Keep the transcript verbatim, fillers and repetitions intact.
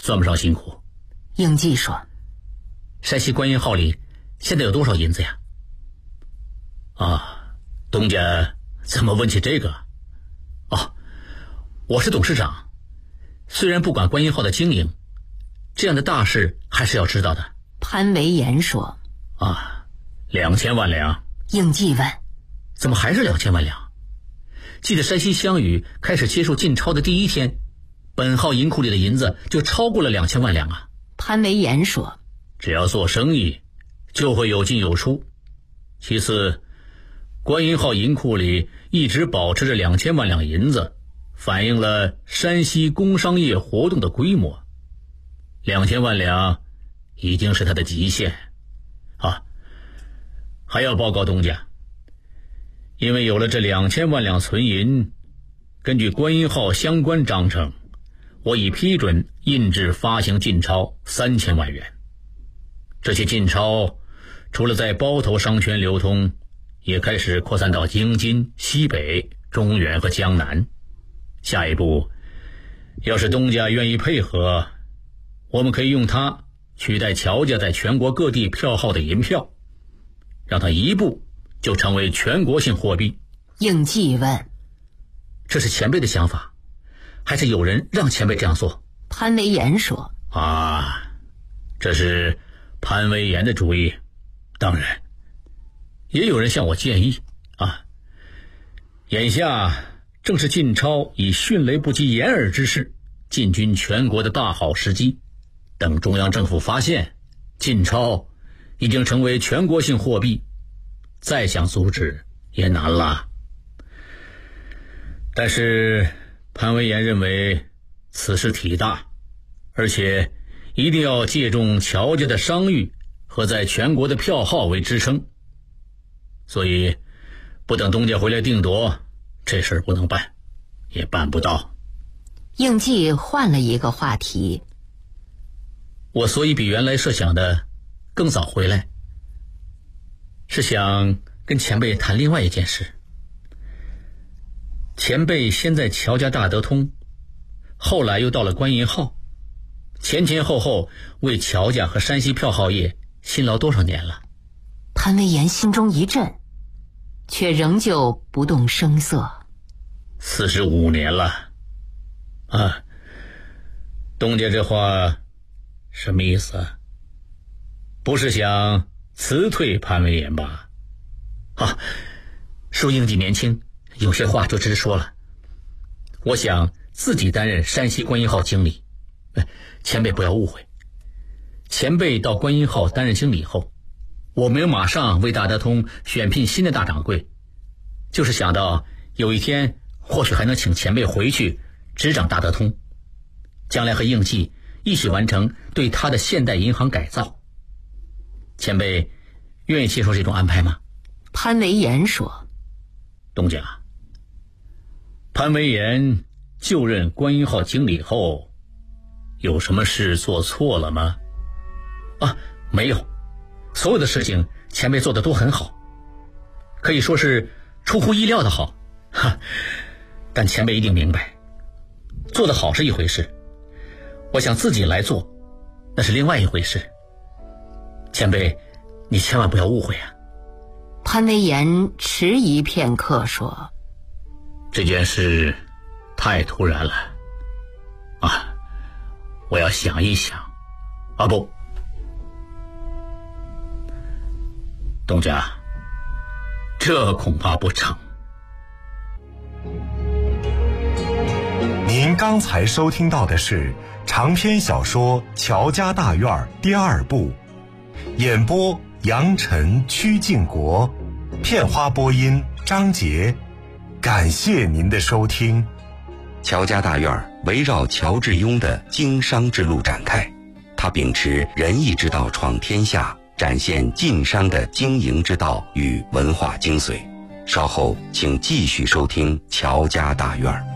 算不上辛苦。 应季说： 山西观音号里现在有多少银子呀？啊，东家怎么问起这个？哦，我是董事长，虽然不管观音号的经营，这样的大事还是要知道的。 潘维言说： 啊，两千万两。 应季问： 怎么还是两千万两？记得山西湘语开始接受晋钞的第一天，本号银库里的银子就超过了两千万两啊。 潘维言说： 只要做生意，就会有进有出。其次，观音号银库里一直保持着两千万两银子，反映了山西工商业活动的规模。两千万两已经是它的极限啊！还要报告东家，因为有了这两千万两存银，根据观音号相关章程，我已批准印制发行晋钞三千万元。这些晋钞除了在包头商圈流通，也开始扩散到京津、西北、中原和江南。下一步，要是东家愿意配合，我们可以用它取代乔家在全国各地票号的银票，让它一步就成为全国性货币。 应季问： 这是前辈的想法，还是有人让前辈这样做？ 潘维言说： 啊，这是潘维言的主意。当然也有人向我建议啊，眼下正是晋钞以迅雷不及掩耳之势进军全国的大好时机。等中央政府发现晋钞已经成为全国性货币，再想阻止也难了。但是潘维言认为此事体大，而且一定要借重乔家的商誉和在全国的票号为支撑，所以不等东家回来定夺，这事儿不能办，也办不到。 应季换了一个话题： 我所以比原来设想的更早回来，是想跟前辈谈另外一件事。前辈先在乔家大德通，后来又到了观音号，前前后后为乔家和山西票号业辛劳多少年了？ 潘维言心中一震，却仍旧不动声色。 四十五年了啊！东家这话什么意思？不是想辞退潘维言吧？啊，叔应季年轻，有些话就直说了。我想自己担任山西观音号经理，前辈不要误会。前辈到观音号担任经理后，我没有马上为大德通选聘新的大掌柜，就是想到有一天或许还能请前辈回去执掌大德通，将来和应季一起完成对他的现代银行改造。前辈愿意接受这种安排吗？ 潘维言说： 东家，潘维言就任观音号经理后，有什么事做错了吗？啊，没有，所有的事情前辈做的都很好，可以说是出乎意料的好。哈，但前辈一定明白，做得好是一回事，我想自己来做，那是另外一回事。前辈，你千万不要误会啊。 潘维言迟疑片刻说： 这件事太突然了啊，我要想一想。啊不，东家，这恐怕不成。 您刚才收听到的是长篇小说《乔家大院》第二部，演播杨晨、曲靖国，片花播音张杰。感谢您的收听。 乔家大院围绕乔致庸的经商之路展开，他秉持仁义之道闯天下，展现晋商的经营之道与文化精髓。稍后请继续收听乔家大院。